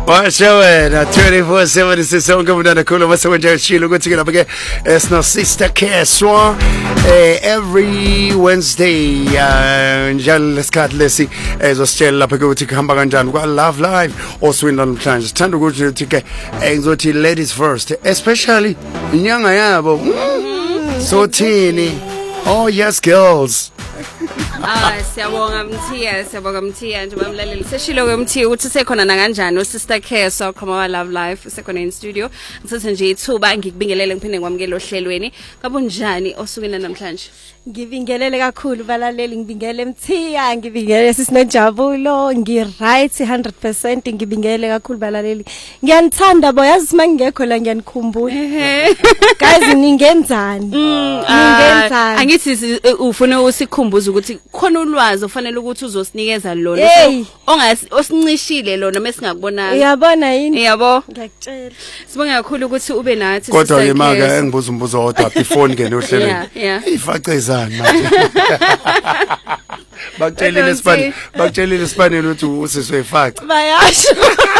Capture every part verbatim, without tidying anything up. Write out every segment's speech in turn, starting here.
Washa wena twenty-four seven sisonke umntana khulu masewenje shilo ukuthi ke lapha ke esino Sister Keswa eh every Wednesday uh, njalo lesikhathi lesi ezositshela lapha ke ukuthi kuhamba kanjani kwa Love Live oswina namhlanje sithanda ukuthi uthi ke ngizothi ladies first especially inyanga yabo mm, so thini oh yes girls. Ah siyabonga Mthiya siyabonga Mthiya nje bamlaleli seshilo ke Mthiya ukuthi sekhona na kanjani uSister Keswa khoma wa Love Life sekhona in studio ngithathe nje ithuba ngikubingelele ngiphinde ngikwamukele ohlelweni kabunjani osukena namhlanje. Ngibingelele kakhulu balaleli ngibingele Mthiya ngibingele sisinonjabulo ngi right one hundred percent ngibingele kakhulu balaleli ngiyanithanda bo yazi mangekho la ngiyanikhumbula guys ningenzani ningenzani angithi ufuna usikhumbuza ukuthi khona ulwazi ofanele ukuthi uzosinikeza lona ongasi osincishile lona mesingakubonanga uyabona yini yabo ngiyakutshela sibonga kakhulu ukuthi ube nathi kodwa ke maka engibuza umbuzo odwa before ngene ohlelweni ifaqezani manje bakutshelile isipani bakutshelile isipaneli ukuthi usiswefaca bayasho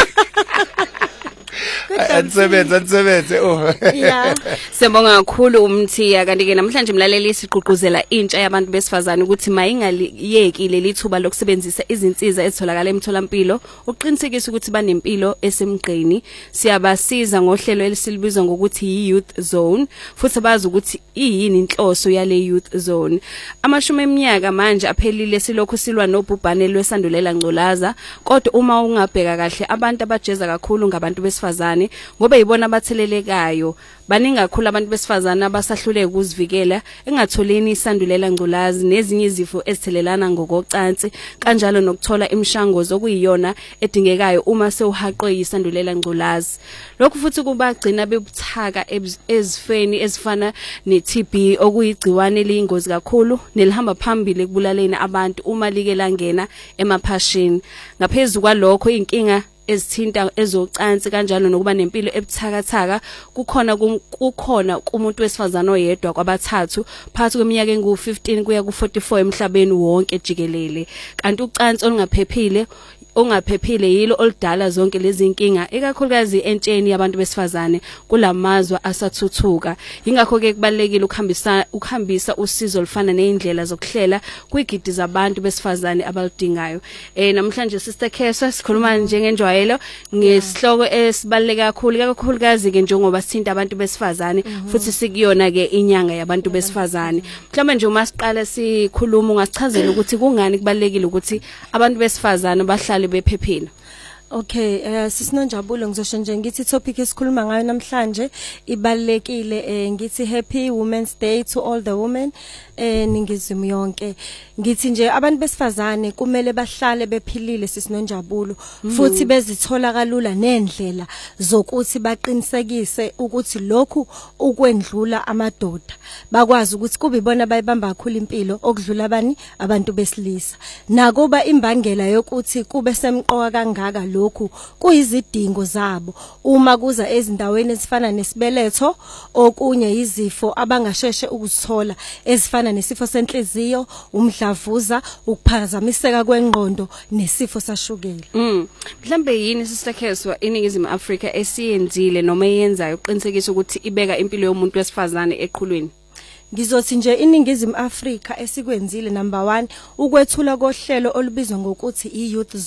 Ansebenza ansebenze oh yeah siyabonga kakhulu uMthiya kanti ke namhlanje mlaleli siqhuquzela intsha yabantu besifazane ukuthi mayingaliyeki leli thuba lokusebenzisa izinsiza ezitholakala emtholampilo uqinisekisa ukuthi banempilo esemgqeni siyabasiza ngohlelo elisilibiza ngokuthi yi-youth zone futhi bazi ukuthi iyini inhloso yale youth zone amashumi eminyaka manje aphelile silokhu silwa nobhubhane lwesandulela ngculaza kodwa uma ungabheka kahle abantu abajeza kakhulu ngabantu besifazane ngoba yibona abathelelekayo baningi kakhulu abantu besifazana abasahluleka ukuzivikela engatholeni isandulela ngculazi nezinye izifo ezithelelana ngokocansi kanjalo nokuthola imishanguzo okuyiyona edingekayo uma sewuhaqwe isandulela ngculazi lokhu futhi kubagcina bebuthaka ezifeni ezifana ne-T B okuyigciwane eliyingozi kakhulu nelihamba phambili ekubulaleni abantu uma like langena emaphashini ngaphezulu kwalokho inkinga ezithinta ezocansi kanjalo nokuba nempilo ebuthakathaka kukhona kukhona kumuntu wesifazana oyedwa kwabathathu phakathi kweminyaka engu fifteen kuya ku forty-four emhlabeni wonke jikelele kanti ucansi olungaphephile ongaphephile yilo oludala zonke lezi inkinga ikakhulukazi entsheni yabantu besifazane kulamazwe asathuthuka ingakho ke kubalekile ukuhambisa ukuhambisa usizo lufana neindlela zokuhlela kwigidi zabantu besifazane abaludingayo eh namhlanje Sister Keswa sikhuluma njengenjwayelo ngesihloko esibaleka kakhulu kakhulukazi ke njengoba sithinta abantu besifazane futhi sikuyona ke inyanga yabantu besifazane mhlawumbe nje uma siqala sikhuluma ungasichazela ukuthi kungani kubalekile ukuthi abantu besifazane bahlale bephephile. Okay uh, sisinonjabulo ngizosho nje ngithi topic esikhuluma ngayo namhlanje ibalekile eh, ngithi happy women's day to all the women eh ningizimu yonke ngithi nje abantu besifazane kumele bahlale bephilile sisinonjabulo mm. futhi bezithola kalula nendlela zokuthi baqinisekise ukuthi lokhu ukwendlula amadoda bakwazi ukuthi kube ibona bayibamba kakhulu impilo okudlula abani abantu besilisa nakuba imbangela yokuthi kube semqoka kangaka lokhu kuyizidingo zabo uma kuza ezindaweni ezifana nesibeletho okunye izifo abangasheshe ukuzithola ezifana nesifo senhliziyo umdlavuza ukuphazamiseka kwengqondo nesifo sashukela. Mm. Mhlambe yini Sister Keswa iningizimu Afrika esiyenzile noma eyenzayo uqinisekisa ukuthi ibeka impilo yomuntu wesifazane eqhulwini? Ngizothi nje iningizimu Afrika esikwenzile number one ukwethula kohlelo olubizwa ngokuthi i-youth